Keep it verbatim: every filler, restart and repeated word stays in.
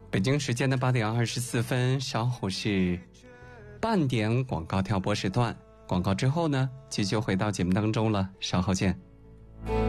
北京时间的八点二十四分，稍后是半点广告跳播时段。广告之后呢，继续回到节目当中了，稍后见。